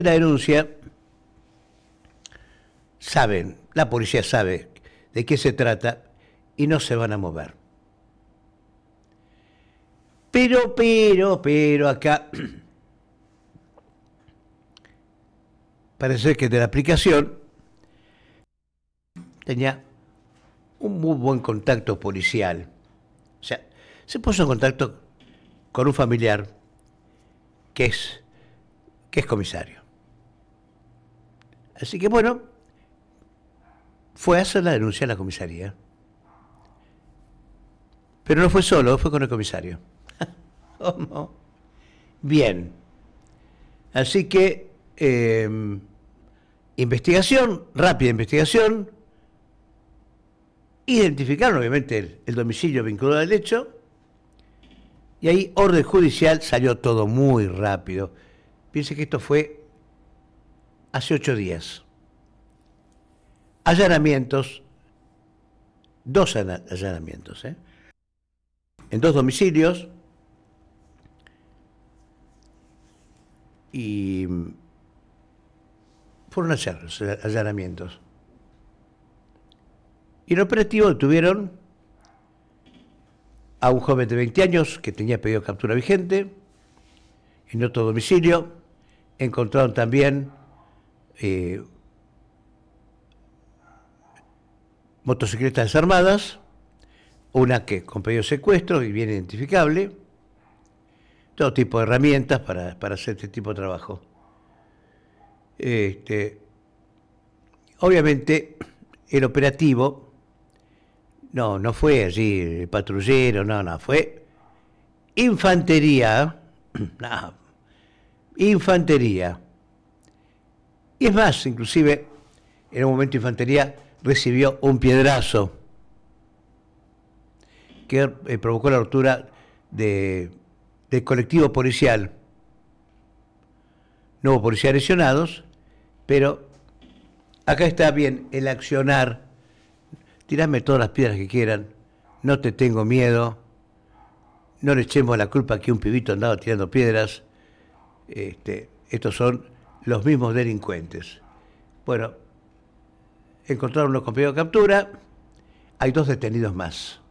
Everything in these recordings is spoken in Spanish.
La denuncia, saben, la policía sabe de qué se trata y no se van a mover. Pero, acá parece que de la aplicación tenía un muy buen contacto policial. O sea, se puso en contacto con un familiar que es comisario. Así que bueno, fue a hacer la denuncia a la comisaría. Pero no fue solo, fue con el comisario. ¿Cómo? Bien. Así que investigación, rápida investigación. Identificaron obviamente el domicilio vinculado al hecho. Y ahí orden judicial, salió todo muy rápido. Piense que esto fue hace 8 días. Allanamientos, 2 allanamientos, en 2 domicilios. Y fueron a hacer los allanamientos. Y en el operativo detuvieron a un joven de 20 años que tenía pedido de captura vigente. En otro domicilio encontraron también motocicletas desarmadas, una que con pedido de secuestro y bien identificable, todo tipo de herramientas para hacer este tipo de trabajo. Obviamente el operativo no fue allí patrullero, no, fue infantería, no, infantería. Y es más, inclusive, en un momento infantería recibió un piedrazo que provocó la ruptura del colectivo policial. No hubo policías lesionados, pero acá está bien el accionar. Tirame todas las piedras que quieran, no te tengo miedo, no le echemos la culpa que un pibito andaba tirando piedras. Estos son los mismos delincuentes. Bueno, encontraron unos con pedido de captura, hay 2 detenidos más.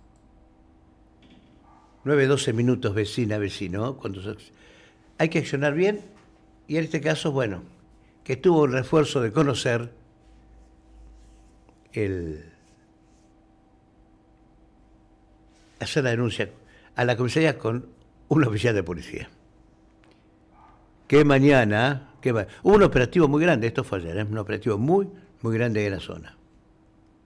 9-12 minutos vecina, vecino. Hay que accionar bien, y en este caso, bueno, que tuvo el refuerzo de conocer hacer la denuncia a la comisaría con un oficial de policía. Que mañana, hubo un operativo muy grande, esto fue ayer, un operativo muy, muy grande en la zona.